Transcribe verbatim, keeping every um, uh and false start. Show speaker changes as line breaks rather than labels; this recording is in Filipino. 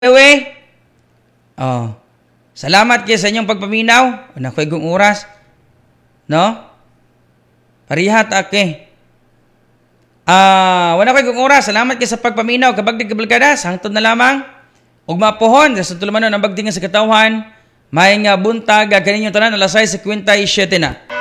Anyway, oh, salamat kay sa inyong pagpaminaw. Una ko'y kong oras. No? Parihat ake. Ah, wala ko'y kong oras. Salamat kay sa pagpaminaw. Kabagdig kabalkada, sangtod na lamang. Ug mapuhon, sa tulumanon ang bagtingan sa katawan. May nga buntag, kaninyo tanan, alasay sa kwenta y siyete na.